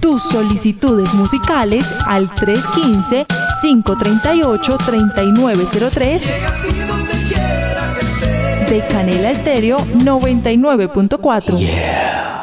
tus solicitudes musicales al 315-538-3903 de Canela Estéreo 99.4.